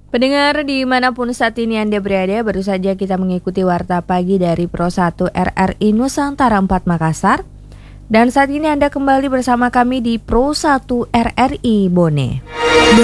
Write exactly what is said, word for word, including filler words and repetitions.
Pendengar dimanapun saat ini Anda berada, baru saja kita mengikuti Warta Pagi dari Pro satu R R I Nusantara empat Makassar. Dan saat ini Anda kembali bersama kami di Pro satu R R I Bone.